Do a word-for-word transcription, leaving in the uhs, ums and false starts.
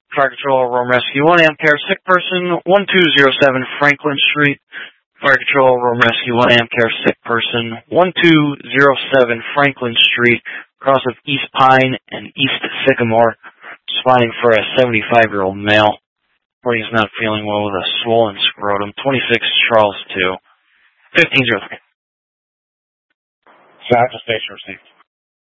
Fire Control, Rome Rescue one, Amcare, sick person, one two zero seven Franklin Street. Fire Control, Rome Rescue one, Amcare, sick person, one two zero seven Franklin Street, across of East Pine and East Sycamore. Spotting for a seventy-five-year-old male. Reporting is not feeling well with a swollen scrotum. twenty-six Charles two. fifteen zero three. South Station received.